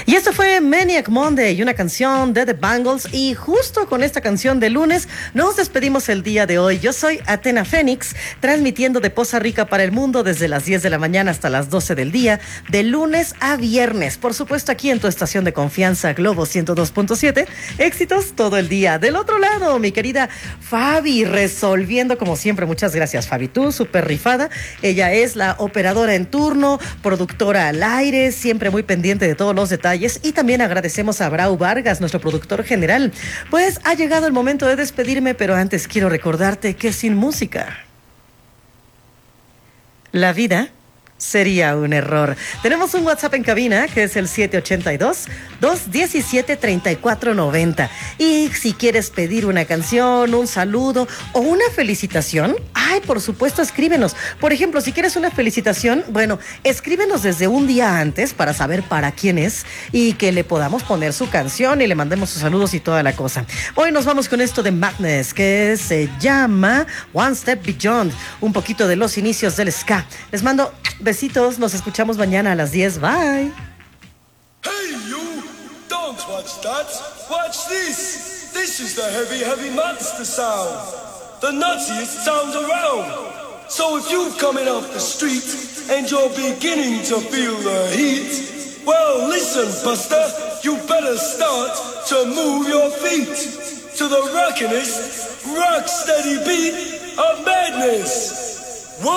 Y esto fue Maniac Monday, una canción de The Bangles. Y justo con esta canción de lunes nos despedimos el día de hoy. Yo soy Athena Fénix, transmitiendo de Poza Rica para el mundo desde las 10 de la mañana hasta las 12 del día, de lunes a viernes. Por supuesto, aquí en tu estación de confianza, Globo 102.7. Éxitos todo el día. Del otro lado, mi querida Fabi, resolviendo como siempre. Muchas gracias, Fabi. Tú, súper rifada. Ella es la operadora en turno, productora al aire, siempre muy pendiente de todos los detalles. Y también agradecemos a Brau Vargas, nuestro productor general. Pues ha llegado el momento de despedirme, pero antes quiero recordarte que sin música, la vida sería un error. Tenemos un WhatsApp en cabina que es el 782-217-3490. Y si quieres pedir una canción, un saludo o una felicitación, ay, por supuesto, escríbenos. Por ejemplo, si quieres una felicitación, bueno, escríbenos desde un día antes para saber para quién es y que le podamos poner su canción y le mandemos sus saludos y toda la cosa. Hoy nos vamos con esto de Madness, que se llama One Step Beyond, un poquito de los inicios del ska. Les mando besitos, nos escuchamos mañana a las 10. Bye. Hey you, don't watch that, watch this. This is the heavy, heavy monster sound. The nuttiest sound around. So if you're coming off the street and you're beginning to feel the heat, well listen Buster, you better start to move your feet to the rockin'est, rock steady beat of madness.